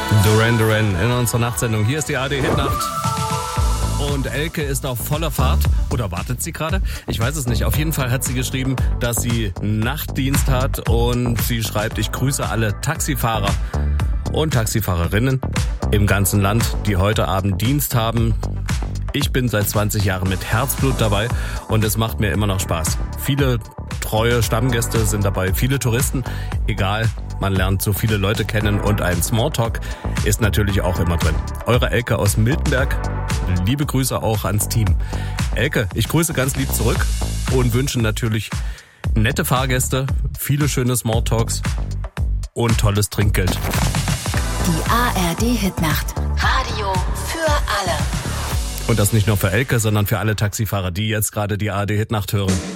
Duran Duran in unserer Nachtsendung. Hier ist die ARD Hitnacht. Und Elke ist auf voller Fahrt. Oder wartet sie gerade? Ich weiß es nicht. Auf jeden Fall hat sie geschrieben, dass sie Nachtdienst hat. Und sie schreibt, ich grüße alle Taxifahrer und Taxifahrerinnen im ganzen Land, die heute Abend Dienst haben. Ich bin seit 20 Jahren mit Herzblut dabei und es macht mir immer noch Spaß. Viele treue Stammgäste sind dabei, viele Touristen. Egal, man lernt so viele Leute kennen und ein Smalltalk ist natürlich auch immer drin. Eure Elke aus Miltenberg, liebe Grüße auch ans Team. Elke, ich grüße ganz lieb zurück und wünsche natürlich nette Fahrgäste, viele schöne Smalltalks und tolles Trinkgeld. Die ARD Hitnacht. Radio für alle. Und das nicht nur für Elke, sondern für alle Taxifahrer, die jetzt gerade die ARD Hitnacht hören.